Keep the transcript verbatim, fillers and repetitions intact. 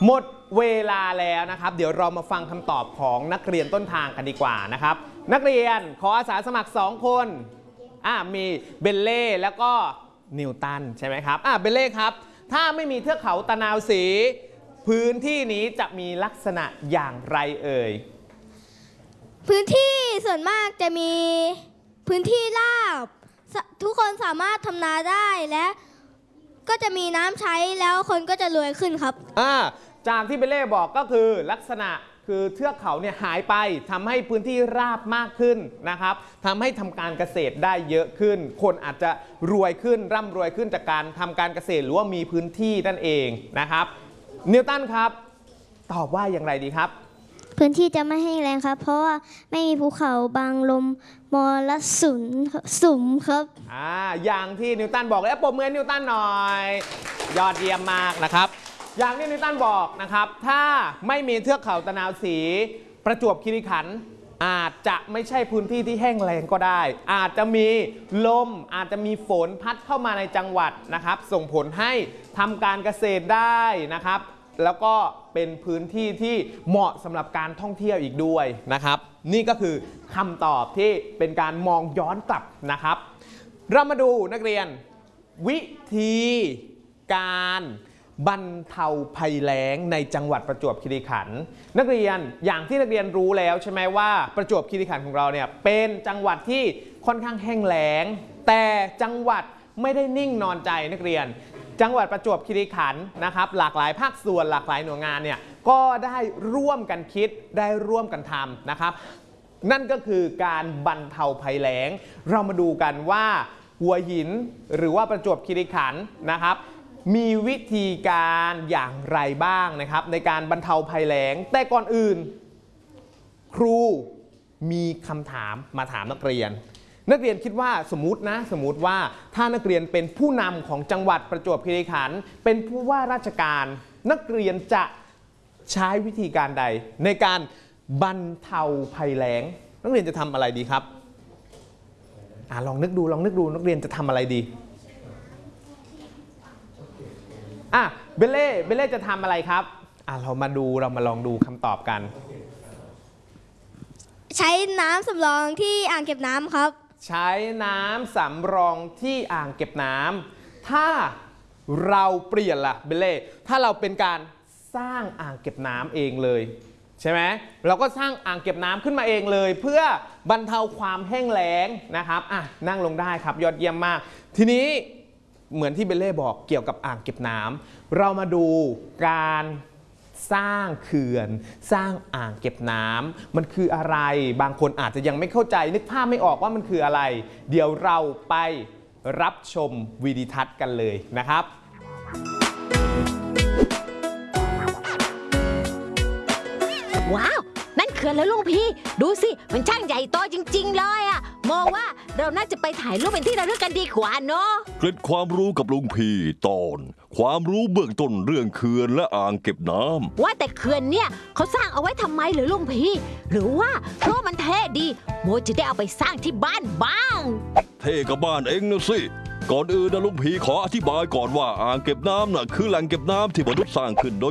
หมดเวลาแล้วนะครับเดี๋ยวเรามาฟังคำตอบของนักเรียนต้นทางกันดีกว่านะครับนักเรียนขออาสาสมัครสองคนอ่ามีเบลเล่แล้วก็นิวตันใช่ไหมครับอ่าเบลเล่ครับถ้าไม่มีเทือกเขาตะนาวศรีพื้นที่นี้จะมีลักษณะอย่างไรเอ่ยพื้นที่ส่วนมากจะมีพื้นที่ราบทุกคนสามารถทำนาได้และก็จะมีน้ำใช้แล้วคนก็จะรวยขึ้นครับอ่าจากที่เบลเล่บอกก็คือลักษณะคือเทือกเขาเนี่ยหายไปทำให้พื้นที่ราบมากขึ้นนะครับทำให้ทำการเกษตรได้เยอะขึ้นคนอาจจะรวยขึ้นร่ำรวยขึ้นจากการทำการเกษตรหรือว่ามีพื้นที่นั่นเองนะครับนิวตันครับตอบว่าอย่างไรดีครับพื้นที่จะไม่แห้งแล้งครับเพราะว่าไม่มีภูเขาบางลมมรสุมสุมครับอ่าอย่างที่นิวตันบอกแล้วปรบมือนิวตันหน่อยยอดเยี่ยมมากนะครับอย่างที่นิวตันบอกนะครับถ้าไม่มีเทือกเขาตะนาวศรีประจวบคีรีขันธ์อาจจะไม่ใช่พื้นที่ที่แห้งแล้งก็ได้อาจจะมีลมอาจจะมีฝนพัดเข้ามาในจังหวัดนะครับส่งผลให้ทำการเกษตรได้นะครับแล้วก็เป็นพื้นที่ที่เหมาะสำหรับการท่องเที่ยวอีกด้วยนะครับนี่ก็คือคำตอบที่เป็นการมองย้อนกลับนะครับเรามาดูนักเรียนวิธีการบรรเทาภัยแล้งในจังหวัดประจวบคีรีขันธ์นักเรียนอย่างที่นักเรียนรู้แล้วใช่ไหมว่าประจวบคีรีขันธ์ของเราเนี่ยเป็นจังหวัดที่ค่อนข้างแห้งแล้งแต่จังหวัดไม่ได้นิ่งนอนใจนักเรียนจังหวัดประจวบคีรีขันธ์นะครับหลากหลายภาคส่วนหลากหลายหน่วยงานเนี่ยก็ได้ร่วมกันคิดได้ร่วมกันทำนะครับนั่นก็คือการบรรเทาภัยแล้งเรามาดูกันว่าหัวหินหรือว่าประจวบคีรีขันธ์นะครับมีวิธีการอย่างไรบ้างนะครับในการบรรเทาภัยแล้งแต่ก่อนอื่นครูมีคำถามมาถามนักเรียนนักเรียนคิดว่าสมมตินะสมมติว่าถ้านักเรียนเป็นผู้นำของจังหวัดประจวบคีรีขันธ์เป็นผู้ว่าราชการนักเรียนจะใช้วิธีการใดในการบรรเทาภัยแล้งนักเรียนจะทำอะไรดีครับอ่าลองนึกดูลองนึกดูนักเรียนจะทำอะไรดีอ่ะเบลเล่เบลเล่จะทำอะไรครับอ่ะเรามาดูเรามาลองดูคำตอบกันใช้น้ำสำรองที่อ่างเก็บน้ำครับใช้น้ำสำรองที่อ่างเก็บน้ำถ้าเราเปลี่ยนล่ะเบลเล่ถ้าเราเป็นการสร้างอ่างเก็บน้ำเองเลยใช่ไหมเราก็สร้างอ่างเก็บน้ำขึ้นมาเองเลยเพื่อบรรเทาความแห้งแล้งนะครับอ่ะนั่งลงได้ครับยอดเยี่ยมมากทีนี้เหมือนที่เบลเล่บอกเกี่ยวกับอ่างเก็บน้ำเรามาดูการสร้างเขื่อนสร้างอ่างเก็บน้ำมันคืออะไรบางคนอาจจะยังไม่เข้าใจนึกภาพไม่ออกว่ามันคืออะไรเดี๋ยวเราไปรับชมวิดีทัศน์กันเลยนะครับว้าวนั่นเขื่อนแล้วลุงพี่ดูสิมันช่างใหญ่โตจริงๆเลยอะมองว่าเราน่าจะไปถ่ายรูปเป็นที่ระลึกกันดีกว่าเนาะเกร็ดความรู้กับลุงพี่ตอนความรู้เบื้องต้นเรื่องเขื่อนและอ่างเก็บน้ำว่าแต่เขื่อนเนี่ยเขาสร้างเอาไว้ทำไมหรือลุงพี่หรือว่าเพราะมันเท่ดีโมจะได้เอาไปสร้างที่บ้านบ้างเท่กับบ้านเองนะสิก่อนอื่นนะลุงพี่ขออธิบายก่อนว่าอ่างเก็บน้ำน่ะคือแหล่งเก็บน้ำที่มนุษย์สร้างขึ้นโดย